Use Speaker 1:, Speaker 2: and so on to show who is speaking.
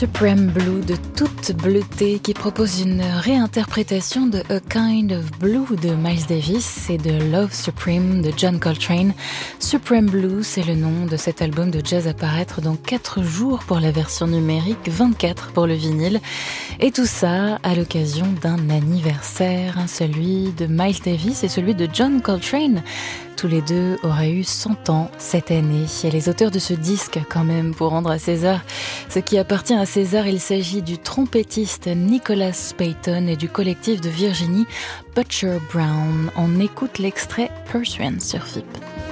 Speaker 1: Supreme Blue de toute bleuté qui propose une réinterprétation de A Kind of Blue de Miles Davis et de Love Supreme de John Coltrane. Supreme Blue, c'est le nom de cet album de jazz à paraître dans 4 jours pour la version numérique, 24 pour le vinyle. Et tout ça à l'occasion d'un anniversaire, celui de Miles Davis et celui de John Coltrane. Tous les deux auraient eu 100 ans cette année. Et les auteurs de ce disque, quand même, pour rendre à César ce qui appartient à César, il s'agit du trompettiste Nicholas Payton et du collectif de Virginie Butcher Brown. On écoute l'extrait Pursuant sur FIP.